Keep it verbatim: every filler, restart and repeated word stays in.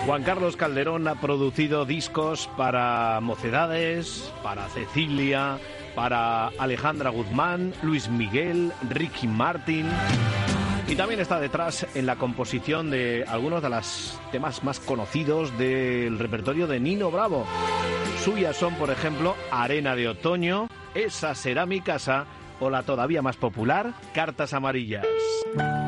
Juan Carlos Calderón ha producido discos para Mocedades, para Cecilia, para Alejandra Guzmán, Luis Miguel, Ricky Martin. Y también está detrás en la composición de algunos de los temas más conocidos del repertorio de Nino Bravo. Suyas son, por ejemplo, Arena de Otoño, Esa será mi casa o la todavía más popular, Cartas Amarillas.